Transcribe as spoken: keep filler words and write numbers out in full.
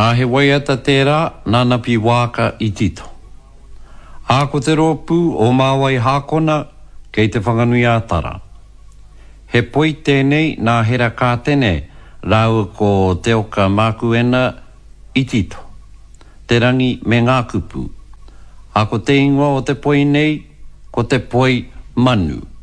Nā he waiata tērā, nāna pi wāka I tito. A ko te rōpū o māwai hākona, kei te whanganui ātara. He poi tēnei nā hera kā tēne, rāua ko te oka mākuena I tito. Te rangi me ngā kupu. A ko te ingoa o te poi nei, ko te poi manu.